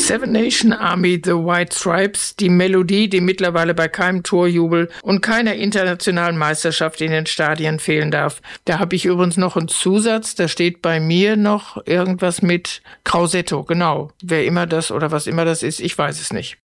Seven Nation Army, The White Stripes, die Melodie, die mittlerweile bei keinem Torjubel und keiner internationalen Meisterschaft in den Stadien fehlen darf. Da habe ich übrigens noch einen Zusatz, da steht bei mir noch irgendwas mit Krausetto, genau. Wer immer das oder was immer das ist, ich weiß es nicht.